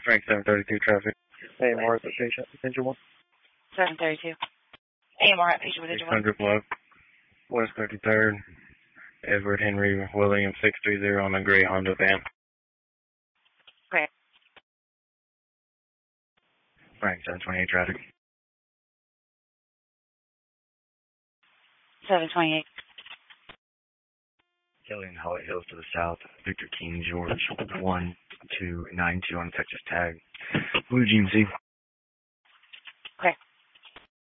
Frank 732 traffic. AMR at the patient, potential 1. 732. AMR at patient, potential 1. 600 block, West 33rd, Edward Henry Williams 630 on a gray Honda van. Okay. Frank 728 traffic. 728. Killian Holly Hills to the south, Victor King George 1292 on Texas tag. Blue GMC.